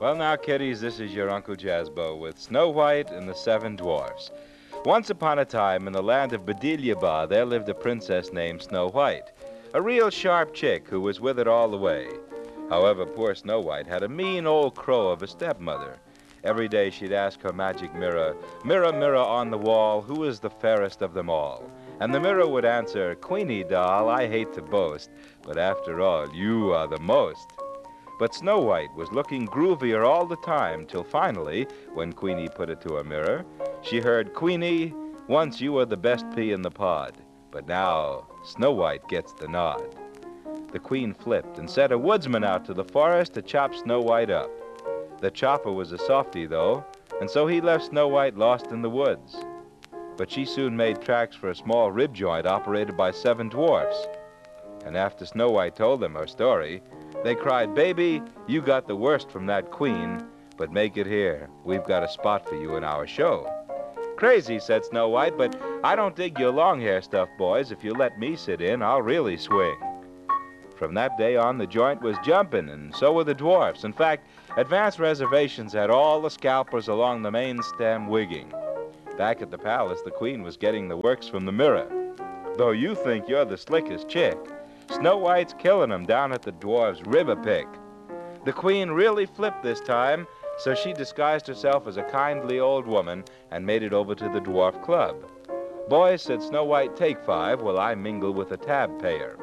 Well, now, kiddies, this is your Uncle Jasbo with Snow White and the Seven Dwarfs. Once upon a time, in the land of Bedilyaba, there lived a princess named Snow White, a real sharp chick who was with it all the way. However, poor Snow White had a mean old crow of a stepmother. Every day she'd ask her magic mirror, "Mirror, mirror on the wall, who is the fairest of them all?" And the mirror would answer, "Queenie doll, I hate to boast, but after all, you are the most." But Snow White was looking groovier all the time, till finally, when Queenie put it to her mirror, she heard, "Queenie, once you were the best pea in the pod, but now Snow White gets the nod." The queen flipped and sent a woodsman out to the forest to chop Snow White up. The chopper was a softy, though, and so he left Snow White lost in the woods. But she soon made tracks for a small rib joint operated by 7 dwarfs. And after Snow White told them her story, they cried, "Baby, you got the worst from that queen, but make it here. We've got a spot for you in our show." "Crazy," said Snow White, "but I don't dig your long hair stuff, boys. If you let me sit in, I'll really swing." From that day on, the joint was jumping, and so were the dwarfs. In fact, advance reservations had all the scalpers along the main stem wigging. Back at the palace, the queen was getting the works from the mirror. "Though you think you're the slickest chick, Snow White's killing 'em down at the dwarves' river pick." The queen really flipped this time, so she disguised herself as a kindly old woman and made it over to the dwarf club. "Boys," said Snow White, "take 5 while I mingle with a tab payer."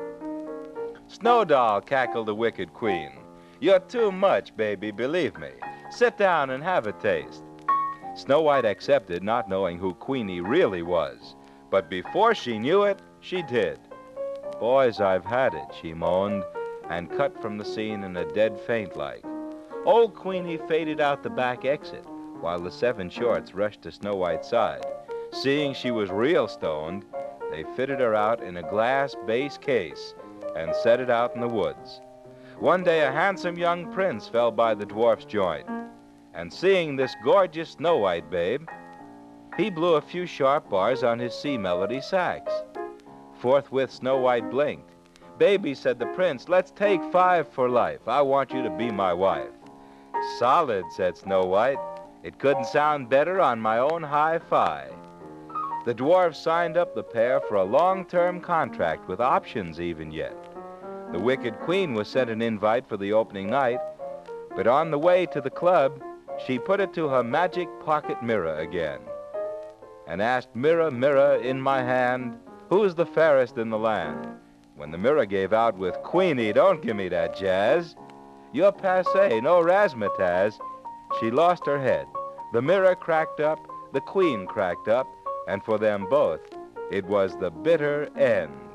"Snow Doll," cackled the wicked queen, "you're too much, baby, believe me. Sit down and have a taste." Snow White accepted, not knowing who Queenie really was. But before she knew it, she did. "Boys, I've had it," she moaned, and cut from the scene in a dead faint like. Old Queenie faded out the back exit, while the 7 shorts rushed to Snow White's side. Seeing she was real stoned, they fitted her out in a glass base case and set it out in the woods. One day a handsome young prince fell by the dwarf's joint, and seeing this gorgeous Snow White babe, he blew a few sharp bars on his sea melody sax. Forthwith Snow White blinked. "Baby," said the prince, "let's take 5 for life. I want you to be my wife." "Solid," said Snow White. "It couldn't sound better on my own hi-fi." The dwarves signed up the pair for a long-term contract with options even yet. The wicked queen was sent an invite for the opening night, but on the way to the club, she put it to her magic pocket mirror again and asked, "Mirror, mirror in my hand, who's the fairest in the land?" When the mirror gave out with, "Queenie, don't give me that jazz. You're passé, no razzmatazz," she lost her head. The mirror cracked up, the queen cracked up, and for them both, it was the bitter end.